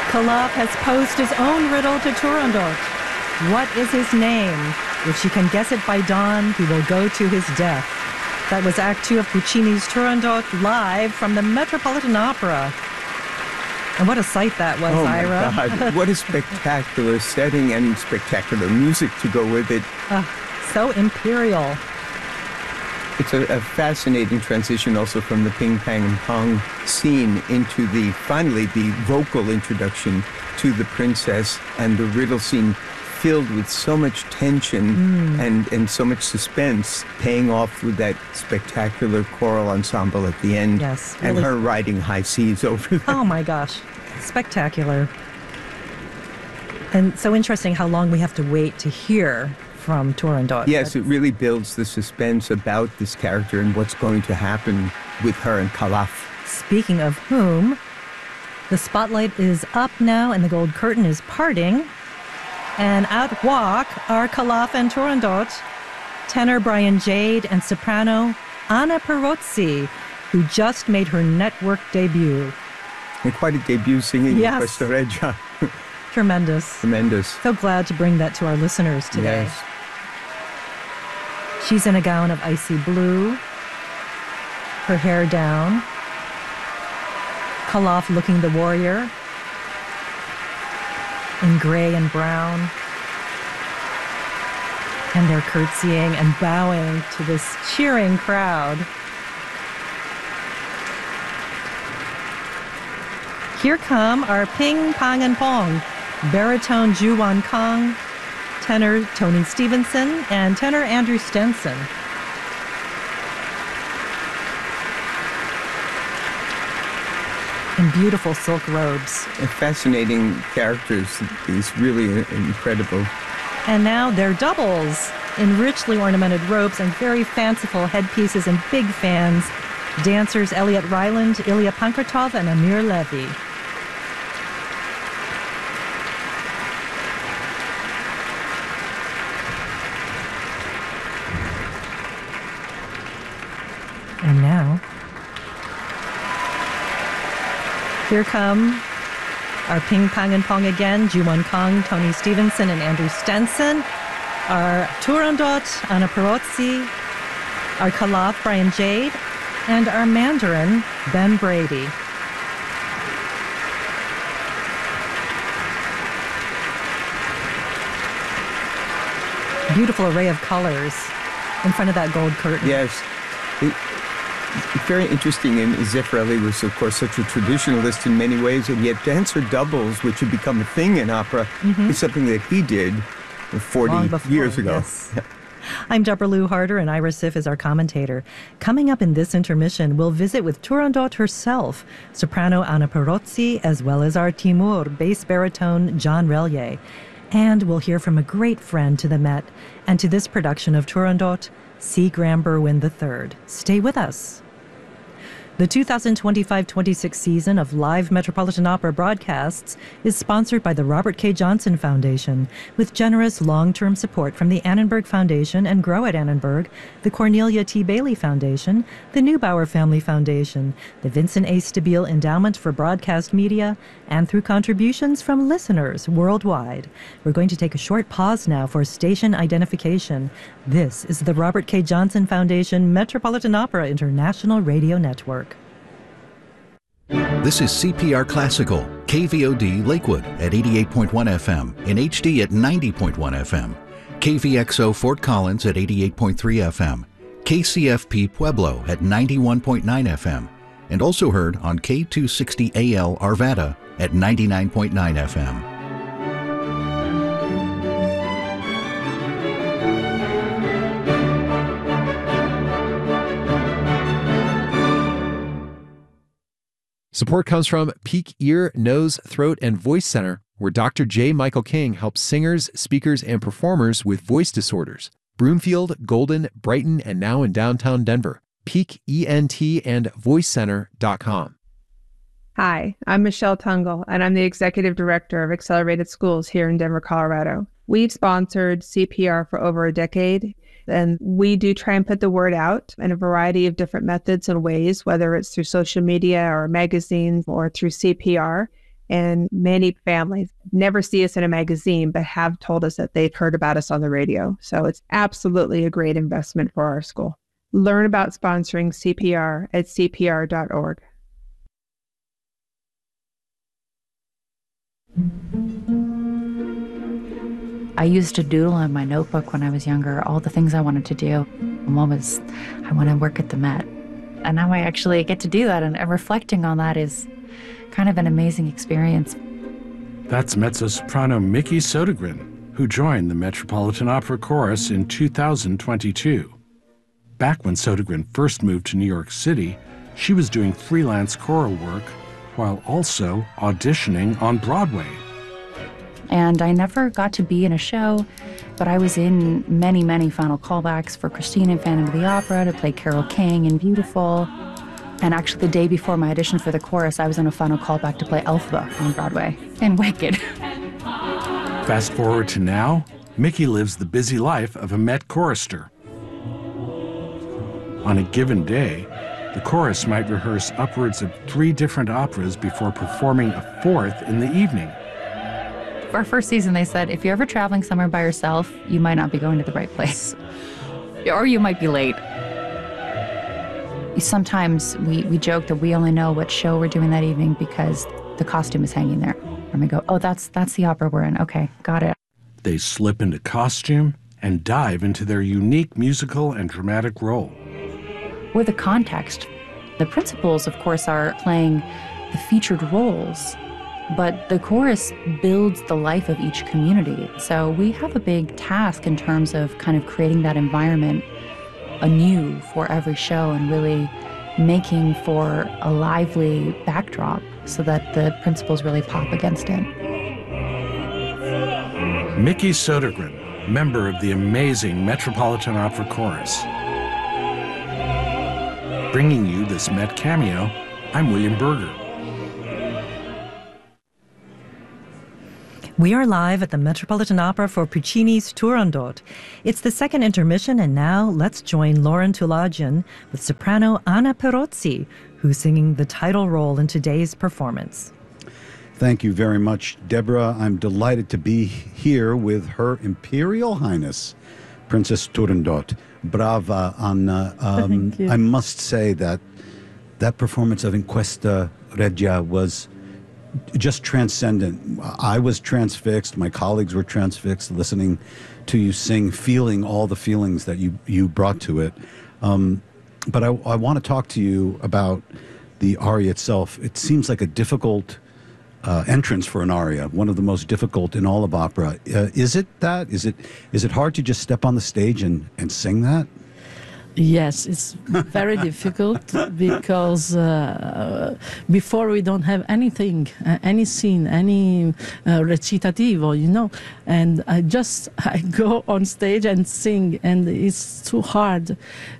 Khalaf has posed his own riddle to Turandot. What is his name? If she can guess it by dawn, he will go to his death. That was Act 2 of Puccini's Turandot, live from the Metropolitan Opera. And what a sight that was, Ira. Oh, my God. What a spectacular setting and spectacular music to go with it. So imperial. It's a fascinating transition also from the Ping Pang and Pong scene into finally the vocal introduction to the princess and the riddle scene filled with so much tension and so much suspense, paying off with that spectacular choral ensemble at the end. Yes. And really. her riding high seas over there. Oh my gosh. Spectacular. And so interesting how long we have to wait to hear from Turandot. Yes, it really builds the suspense about this character and what's going to happen with her and Khalaf. Speaking of whom, the spotlight is up now and the gold curtain is parting. And out walk are Khalaf and Turandot, tenor Brian Jade and soprano Anna Perozzi, who just made her network debut. And quite a debut singing in Yes. Questa Regia. Tremendous. Tremendous. So glad to bring that to our listeners today. Yes. She's in a gown of icy blue, her hair down. Khalaf looking the warrior in gray and brown. And they're curtsying and bowing to this cheering crowd. Here come our Ping Pang and Pong, baritone Ju Wan Kong, tenor Tony Stevenson, and tenor Andrew Stenson. In beautiful silk robes. And fascinating characters. It's really incredible. And now they're doubles in richly ornamented robes and very fanciful headpieces and big fans. Dancers Elliot Ryland, Ilya Pankratov, and Amir Levy. And now, here come our Ping Pang and Pong again, Ju Wan Kong, Tony Stevenson, and Andrew Stenson. Our Turandot, Anna Perozzi. Our Khalaf, Brian Jade. And our Mandarin, Ben Brady. Beautiful array of colors in front of that gold curtain. Yes. It's very interesting, and Zeffirelli was, of course, such a traditionalist in many ways, and yet dancer doubles, which had become a thing in opera, is something that he did 40 years ago. Yes. I'm Deborah Lou Harder, and Ira Sif is our commentator. Coming up in this intermission, we'll visit with Turandot herself, soprano Anna Perozzi, as well as our Timur, bass baritone John Relier. And we'll hear from a great friend to the Met and to this production of Turandot, C. Graham Berwin III. Stay with us. The 2025-26 season of live Metropolitan Opera broadcasts is sponsored by the Robert K. Johnson Foundation, with generous long-term support from the Annenberg Foundation and Grow at Annenberg, the Cornelia T. Bailey Foundation, the Neubauer Family Foundation, the Vincent A. Stabile Endowment for Broadcast Media, and through contributions from listeners worldwide. We're going to take a short pause now for station identification. This is the Robert K. Johnson Foundation Metropolitan Opera International Radio Network. This is CPR Classical, KVOD Lakewood at 88.1 FM, in HD at 90.1 FM, KVXO Fort Collins at 88.3 FM, KCFP Pueblo at 91.9 FM, and also heard on K260AL Arvada at 99.9 FM. Support comes from Peak Ear, Nose, Throat, and Voice Center, where Dr. J. Michael King helps singers, speakers, and performers with voice disorders. Broomfield, Golden, Brighton, and now in downtown Denver. Peak ENT and VoiceCenter.com. Hi, I'm Michelle Tungle, and I'm the Executive Director of Accelerated Schools here in Denver, Colorado. We've sponsored CPR for over a decade, and we do try and put the word out in a variety of different methods and ways, whether it's through social media or magazines or through CPR. And many families never see us in a magazine, but have told us that they've heard about us on the radio. So it's absolutely a great investment for our school. Learn about sponsoring CPR at cpr.org. I used to doodle in my notebook when I was younger, all the things I wanted to do. One was, I want to work at the Met. And now I actually get to do that, and reflecting on that is kind of an amazing experience. That's mezzo-soprano Miki Sodergren, who joined the Metropolitan Opera Chorus in 2022. Back when Sodergren first moved to New York City, she was doing freelance choral work while also auditioning on Broadway. And I never got to be in a show, but I was in many, many final callbacks for Christine in Phantom of the Opera, to play Carole King in Beautiful. And actually, the day before my audition for the chorus, I was in a final callback to play Elphaba on Broadway in Wicked. Fast forward to now, Miki lives the busy life of a Met chorister. On a given day, the chorus might rehearse upwards of 3 different operas before performing a 4th in the evening. Our first season, they said, if you're ever traveling somewhere by yourself, you might not be going to the right place. Or you might be late. Sometimes we joke that we only know what show we're doing that evening because the costume is hanging there. And we go, oh, that's the opera we're in. Okay, got it. They slip into costume and dive into their unique musical and dramatic role. With the context, the principals, of course, are playing the featured roles, but the chorus builds the life of each community. So we have a big task in terms of kind of creating that environment anew for every show and really making for a lively backdrop so that the principals really pop against it. Miki Sodergren, member of the amazing Metropolitan Opera Chorus. Bringing you this Met cameo, I'm William Berger. We are live at the Metropolitan Opera for Puccini's Turandot. It's the second intermission, and now let's join Lauren Tulajian with soprano Anna Perozzi, who's singing the title role in today's performance. Thank you very much, Deborah. I'm delighted to be here with Her Imperial Highness, Princess Turandot. Brava, Anna. Thank you. I must say that performance of In Questa Regia was just transcendent. I was transfixed. My colleagues were transfixed listening to you sing, feeling all the feelings that you brought to it. But I want to talk to you about the aria itself. It seems like a difficult entrance for an aria, one of the most difficult in all of opera. Is it that? Is it hard to just step on the stage and sing that? Yes, it's very difficult because before we don't have anything, any scene, any recitativo, you know, and I go on stage and sing, and it's too hard.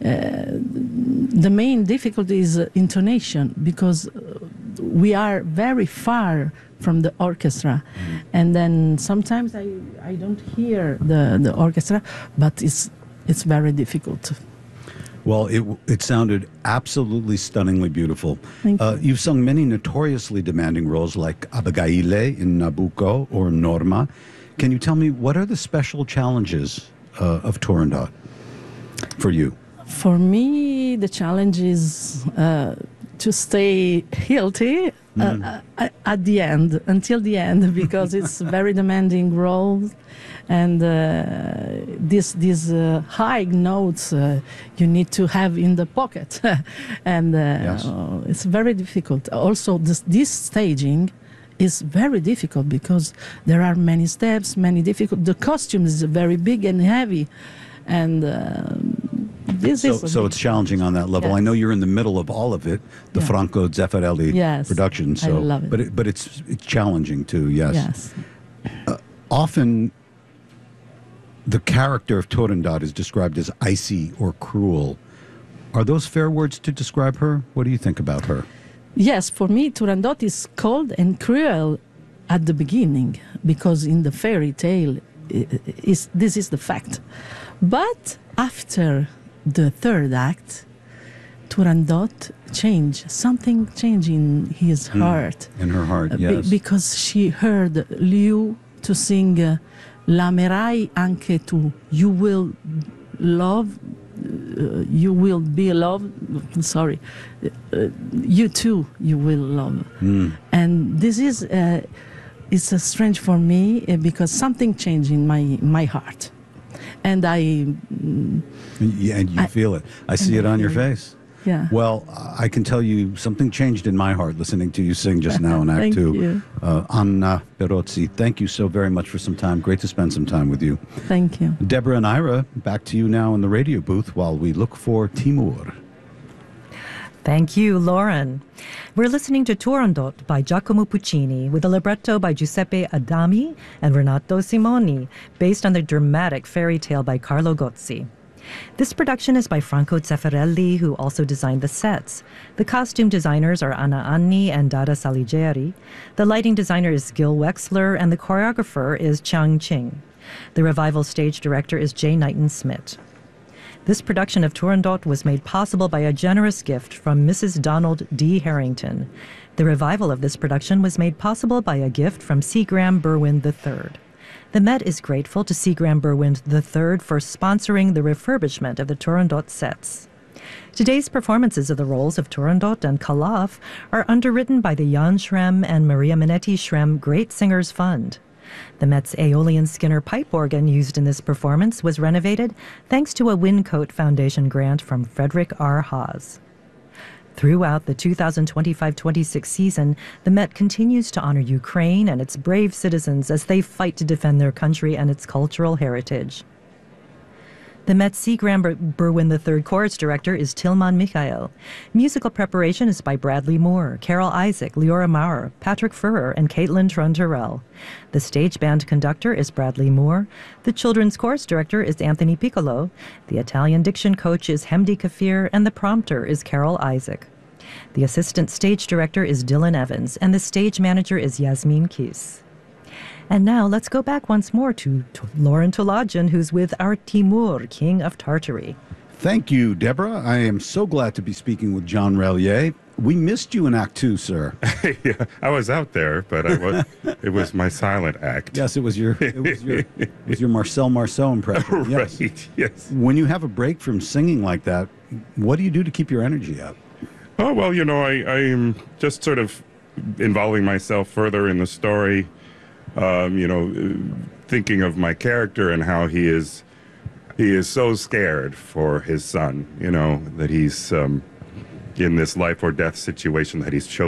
The main difficulty is intonation, because we are very far from the orchestra, and then sometimes I don't hear the orchestra, but it's very difficult. Well, it sounded absolutely stunningly beautiful. Thank you. You've sung many notoriously demanding roles like Abigaile in Nabucco or Norma. Can you tell me, what are the special challenges of Turandot for you? For me, the challenge is to stay healthy at the end, until the end, because it's very demanding role, and these high notes you need to have in the pocket, and Yes. It's very difficult. Also, this staging is very difficult because there are many steps, many difficult. The costume is very big and heavy, and So it's challenging on that level. Yes. I know you're in the middle of all of it, the Yeah. Franco Zeffirelli Yes, production. So, I love it. But it's challenging too. Yes. Yes. Often, the character of Turandot is described as icy or cruel. Are those fair words to describe her? What do you think about her? Yes, for me, Turandot is cold and cruel at the beginning, because in the fairy tale, this is the fact. But after the third act, Turandot changed. Something changed in his heart. In her heart, yes. Because she heard Liu to sing L'amerai anche tu. You will love, you will be loved. Sorry. You too, you will love. And this is it's strange for me because something changed in my heart. And and you feel it. I see it on your face. Yeah. Well, I can tell you something changed in my heart listening to you sing just now in Act 2. You. Anna Perozzi, thank you so very much for some time. Great to spend some time with you. Thank you. Deborah and Ira, back to you now in the radio booth while we look for Timur. Thank you, Lauren. We're listening to Turandot by Giacomo Puccini with a libretto by Giuseppe Adami and Renato Simoni, based on the dramatic fairy tale by Carlo Gozzi. This production is by Franco Zeffirelli, who also designed the sets. The costume designers are Anna Anni and Dada Saligeri. The lighting designer is Gil Wexler, and the choreographer is Chang Ching. The revival stage director is Jay Knighton-Smith. This production of Turandot was made possible by a generous gift from Mrs. Donald D. Harrington. The revival of this production was made possible by a gift from C. Graham Berwin III. The Met is grateful to C. Graham Berwin III for sponsoring the refurbishment of the Turandot sets. Today's performances of the roles of Turandot and Calaf are underwritten by the Jan Schrem and Maria Minetti Schrem Great Singers Fund. The Met's Aeolian Skinner pipe organ used in this performance was renovated thanks to a Wincote Foundation grant from Frederick R. Haas. Throughout the 2025-26 season, the Met continues to honor Ukraine and its brave citizens as they fight to defend their country and its cultural heritage. The Met's C. Graham Berwin III chorus director is Tilman Mikhail. Musical preparation is by Bradley Moore, Carol Isaac, Leora Maurer, Patrick Furrer, and Caitlin Trun-Terrell. The stage band conductor is Bradley Moore. The children's chorus director is Anthony Piccolo. The Italian diction coach is Hemdi Kafir, and the prompter is Carol Isaac. The assistant stage director is Dylan Evans, and the stage manager is Yasmin Kis. And now let's go back once more to Lauren Tolajian, who's with our Timur, King of Tartary. Thank you, Deborah. I am so glad to be speaking with John Relier. We missed you in Act 2, sir. Yeah, I was out there, but it was my silent act. Yes, it was your Marcel Marceau impression. Yes. Right, yes. When you have a break from singing like that, what do you do to keep your energy up? Oh, well, I'm just sort of involving myself further in the story. Thinking of my character and how he is so scared for his son, that he's in this life or death situation that he's chosen